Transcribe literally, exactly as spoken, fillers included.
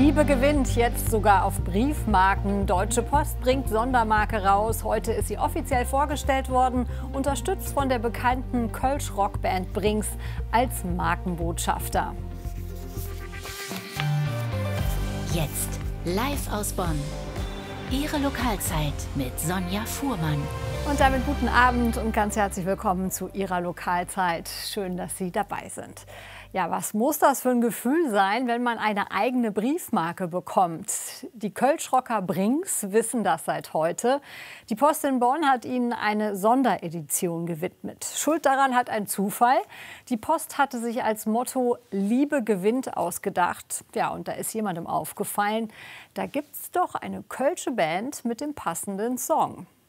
Liebe gewinnt, jetzt sogar auf Briefmarken. Deutsche Post bringt Sondermarke raus. Heute ist sie offiziell vorgestellt worden, unterstützt von der bekannten Kölsch-Rockband Brings als Markenbotschafter. Jetzt live aus Bonn. Ihre Lokalzeit mit Sonja Fuhrmann. Und damit guten Abend und ganz herzlich willkommen zu Ihrer Lokalzeit. Schön, dass Sie dabei sind. Ja, was muss das für ein Gefühl sein, wenn man eine eigene Briefmarke bekommt? Die Kölsch-Rocker Brings wissen das seit heute. Die Post in Bonn hat ihnen eine Sonderedition gewidmet. Schuld daran hat ein Zufall. Die Post hatte sich als Motto Liebe gewinnt ausgedacht. Ja, und da ist jemandem aufgefallen, da gibt's doch eine kölsche Band mit dem passenden Song.